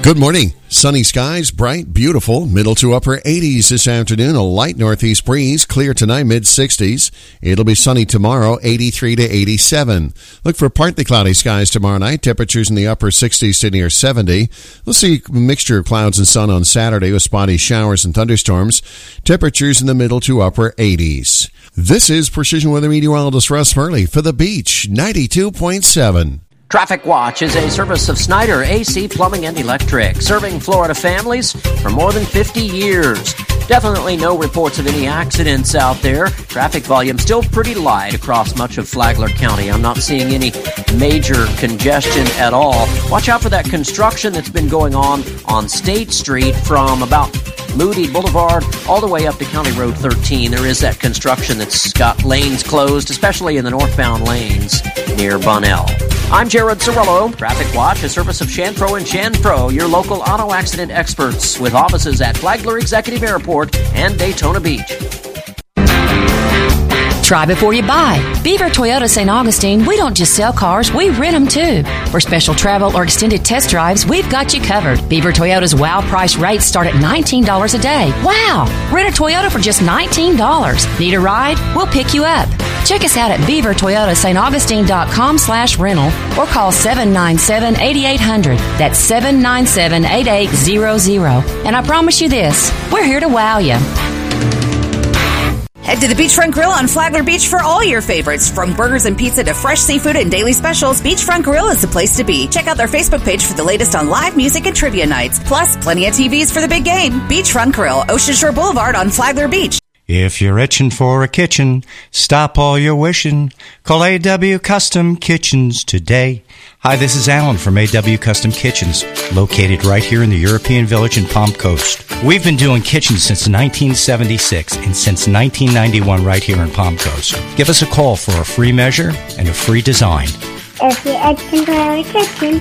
Good morning. Sunny skies, bright, beautiful, middle to upper 80s this afternoon. A light northeast breeze, clear tonight, mid-60s. It'll be sunny tomorrow, 83 to 87. Look for partly cloudy skies tomorrow night. Temperatures in the upper 60s to near 70. We'll see a mixture of clouds and sun on Saturday with spotty showers and thunderstorms. Temperatures in the middle to upper 80s. This is Precision Weather Meteorologist Russ Murley for The Beach, 92.7. Traffic Watch is a service of Snyder AC Plumbing and Electric, serving Florida families for more than 50 years. Definitely no reports of any accidents out there. Traffic volume still pretty light across much of Flagler County. I'm not seeing any major congestion at all. Watch out for that construction that's been going on State Street from about Moody Boulevard all the way up to County Road 13. There is that construction that's got lanes closed, especially in the northbound lanes near Bunnell. I'm Jared Cirillo. Traffic Watch, a service of Shanpro and Shanpro, your local auto accident experts with offices at Flagler Executive Airport and Daytona Beach. Try before you buy. Beaver Toyota St. Augustine, we don't just sell cars, we rent them too. For special travel or extended test drives, we've got you covered. Beaver Toyota's wow price rates start at $19 a day. Wow! Rent a Toyota for just $19. Need a ride? We'll pick you up. Check us out at beavertoyotastaugustine.com/rental or call 797-8800. That's 797-8800. And I promise you this, we're here to wow you. Head to the Beachfront Grill on Flagler Beach for all your favorites. From burgers and pizza to fresh seafood and daily specials, Beachfront Grill is the place to be. Check out their Facebook page for the latest on live music and trivia nights. Plus, plenty of TVs for the big game. Beachfront Grill, Ocean Shore Boulevard on Flagler Beach. If you're itching for a kitchen, stop all your wishing. Call A.W. Custom Kitchens today. Hi, this is Alan from A.W. Custom Kitchens, located right here in the European Village in Palm Coast. We've been doing kitchens since 1976 and since 1991 right here in Palm Coast. Give us a call for a free measure and a free design. If you're itching for a kitchen,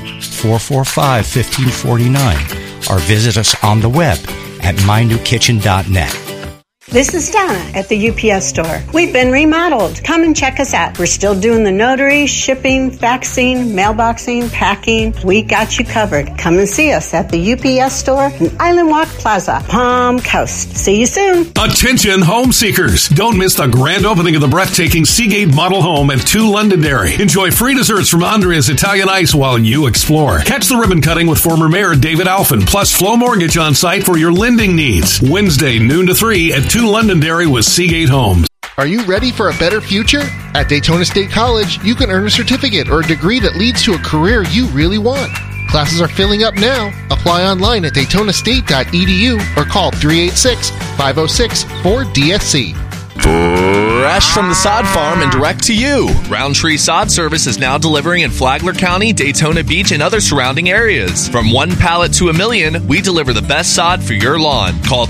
445-1549, or visit us on the web at mynewkitchen.net. This is Donna at the UPS store. We've been remodeled. Come and check us out. We're still doing the notary, shipping, faxing, mailboxing, packing. We got you covered. Come and see us at the UPS store in Island Walk Plaza, Palm Coast. See you soon. Attention home seekers. Don't miss the grand opening of the breathtaking Seagate Model Home at 2 Londonderry. Enjoy free desserts from Andrea's Italian Ice while you explore. Catch the ribbon cutting with former Mayor David Alphen, plus Flow Mortgage on site for your lending needs. Wednesday, noon to 3 at 2 Londonderry with Seagate Homes. Are you ready for a better future? At Daytona State College, you can earn a certificate or a degree that leads to a career you really want. Classes are filling up now. Apply online at daytonastate.edu or call 386-506-4DSC. Fresh from the sod farm and direct to you. Roundtree Sod Service is now delivering in Flagler County, Daytona Beach, and other surrounding areas. From 1 pallet to 1,000,000, we deliver the best sod for your lawn. Call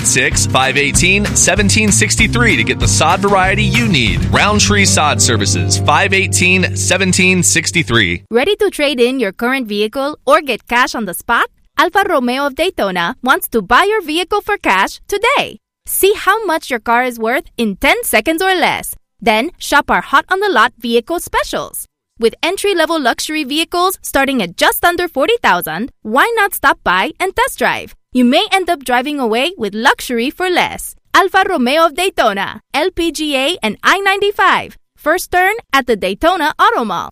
386-518-1763 to get the sod variety you need. Roundtree Sod Services, 518-1763. Ready to trade in your current vehicle or get cash on the spot? Alfa Romeo of Daytona wants to buy your vehicle for cash today. See how much your car is worth in 10 seconds or less. Then shop our Hot on the Lot vehicle specials. With entry-level luxury vehicles starting at just under $40,000, why not stop by and test drive? You may end up driving away with luxury for less. Alfa Romeo of Daytona, LPGA and I-95. First turn at the Daytona Auto Mall.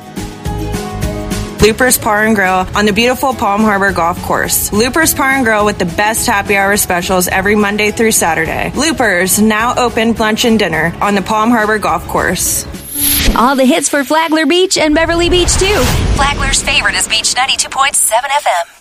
Loopers Bar and Grill on the beautiful Palm Harbor Golf Course. Loopers Bar and Grill with the best happy hour specials every Monday through Saturday. Loopers, now open lunch and dinner on the Palm Harbor Golf Course. All the hits for Flagler Beach and Beverly Beach, too. Flagler's favorite is Beach 92.7 FM.